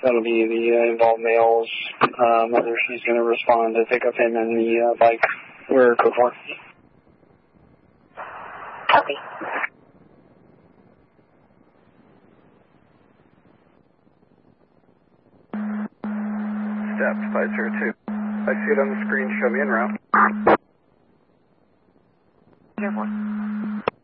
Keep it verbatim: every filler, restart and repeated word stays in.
That'll be the uh, involved male's uh, mother. She's going to respond to pick up him and the uh, bike. We're code four. Copy. Steps five zero two. I see it on the screen. Show me en route. zero four.